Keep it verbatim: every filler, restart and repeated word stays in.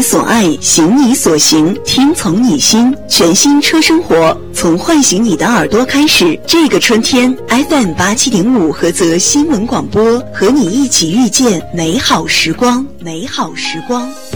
所爱，行你所行，听从你心。全新车生活，从唤醒你的耳朵开始。这个春天 ，F M 八七点五菏泽新闻广播和你一起遇见美好时光，美好时光。